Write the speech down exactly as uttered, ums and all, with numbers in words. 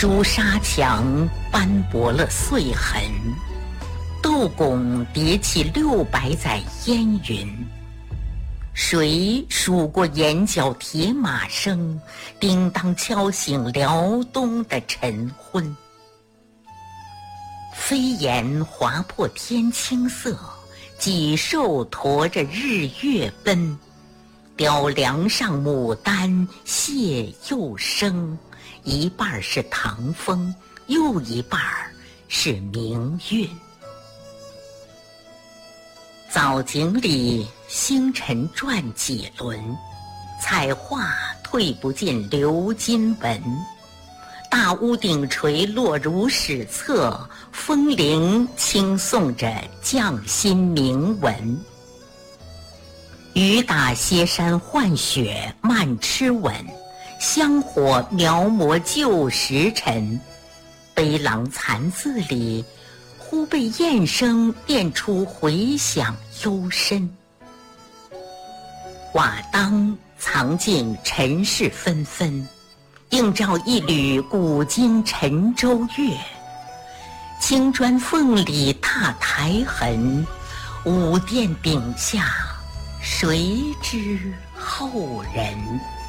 朱砂墙斑驳了岁痕，斗拱叠起六百载烟云。谁数过眼角铁马声，叮当敲醒辽东的晨昏。飞檐划破天青色，几兽驮着日月奔。雕梁上牡丹谢又生，一半是唐风，又一半是明韵。藻井里星辰转几轮，彩画褪不尽鎏金纹。大屋顶垂落如史册，风铃轻诵着匠心铭文。雨打歇山换雪慢吃稳，香火描摹旧时辰。悲郎残字里，忽被雁声电出回响幽深。瓦当藏进尘世纷纷，映照一缕古今沉舟月。青砖缝里踏苔痕，五殿顶下谁知后人。